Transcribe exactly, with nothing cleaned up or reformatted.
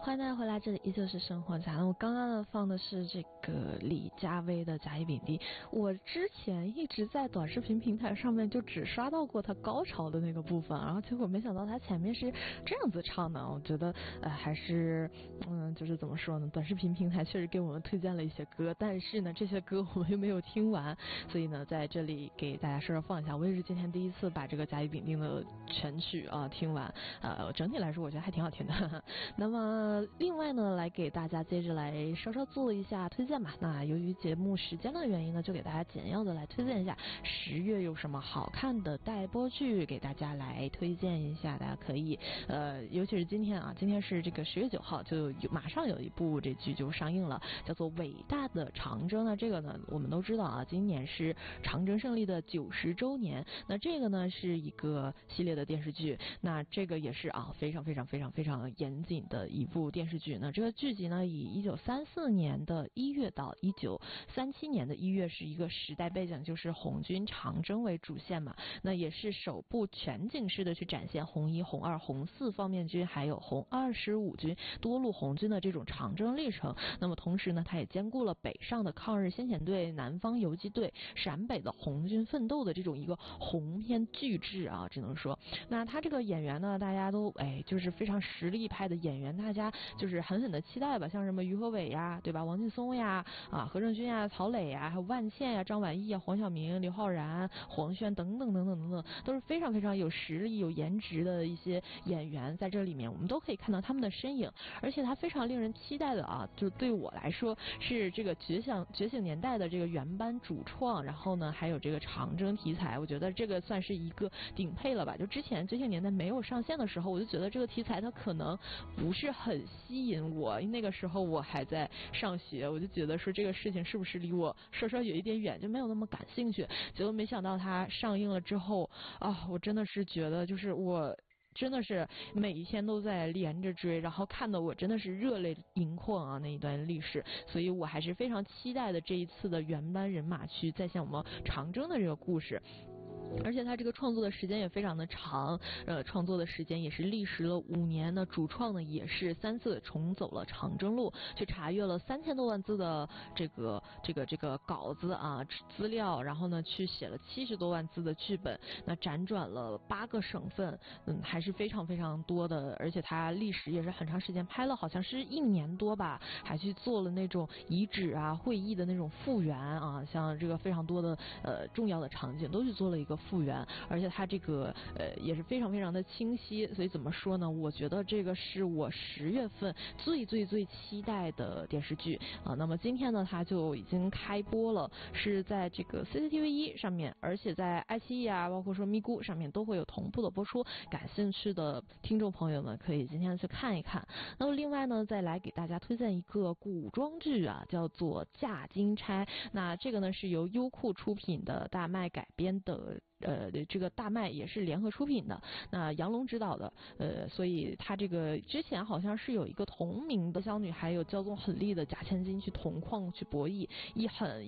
欢迎大家回来，这里依旧是生活家。那我刚刚呢放的是这个李佳薇的《甲乙丙丁》，我之前一直在短视频平台上面就只刷到过他高潮的那个部分，然后结果没想到他前面是这样子唱的。我觉得呃还是嗯就是怎么说呢，短视频平台确实给我们推荐了一些歌，但是呢这些歌我们又没有听完，所以呢在这里给大家稍稍放一下。我也是今天第一次把这个甲乙丙丁的全曲啊听完，呃整体来说我觉得还挺好听的。那么另外呢，来给大家接着来稍稍做一下推荐吧。那由于节目时间的原因呢，就给大家简要的来推荐一下十月有什么好看的待播剧，给大家来推荐一下。大家可以呃，尤其是今天啊，今天是这个十月九号，就有马上有一部这剧就上映了，叫做《伟大的长征》。那这个呢，我们都知道啊，今年是长征胜利的九十周年。那这个呢是一个系列的电视剧，那这个也是啊非常非常非常非常严谨的一部电视剧。那这个剧集呢，以一九三四年的一月到一九三七年的一月是一个时代背景，就是红军长征为主线嘛。那也是首部全景式的去展现红一、红二、红四方面军还有红二十五军多路红军的这种长征历程。那么同时呢，它也兼顾了北上的抗日先遣队、南方游击队、陕北的红军奋斗的这种一个红篇巨制啊，只能说。那他这个演员呢，大家都哎就是非常实力派的演员，大家就是狠狠的期待吧，像什么于和伟呀，对吧？王劲松呀，啊何正勋呀、曹磊呀，还有万茜呀、张晚意呀、黄晓明、刘昊然、黄轩等等等等等等，都是非常非常有实力、有颜值的一些演员，在这里面我们都可以看到他们的身影，而且他非常令人期待的啊，就对我来说是这个觉醒觉醒年代的这个原班主创，然后呢还有这个长征题材，我觉得这个算是一个顶配了吧。就之前觉醒年代没有上线的时候，我就觉得这个题材它可能不是很吸引我，那个时候我还在上学，我就觉得说这个事情是不是离我稍稍有一点远，就没有那么感兴趣。结果没想到它上映了之后啊，我真的是觉得就是我真的是每一天都在连着追，然后看的我真的是热泪盈眶啊，那一段历史。所以我还是非常期待的这一次的原班人马去再现我们长征的这个故事。而且他这个创作的时间也非常的长，呃，创作的时间也是历时了五年呢。主创呢也是三次重走了长征路，去查阅了三千多万字的这个这个这个稿子啊资料，然后呢去写了七十多万字的剧本，那辗转了八个省份，嗯，还是非常非常多的。而且他历时也是很长时间，拍了好像是一年多吧，还去做了那种遗址啊、会议的那种复原啊，像这个非常多的呃重要的场景都去做了一个复原，而且它这个呃也是非常非常的清晰。所以怎么说呢，我觉得这个是我十月份最最最期待的电视剧啊。那么今天呢它就已经开播了，是在这个 C C T V 一上面，而且在爱奇艺啊包括说咪咕上面都会有同步的播出，感兴趣的听众朋友们可以今天去看一看。那么另外呢再来给大家推荐一个古装剧啊，叫做嫁金钗。那这个呢是由优酷出品的大麦改编的，呃，这个大麦也是联合出品的，那杨龙执导的，呃，所以他这个之前好像是有一个同名的小女孩有骄纵狠戾的贾千金去铜矿去博弈，一狠